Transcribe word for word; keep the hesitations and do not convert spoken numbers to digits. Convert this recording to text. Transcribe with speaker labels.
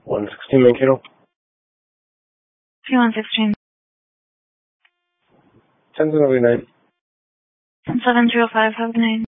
Speaker 1: one sixteen Mankato.
Speaker 2: three one sixteen.
Speaker 1: ten seven nine.
Speaker 2: seven zero five, have a good night.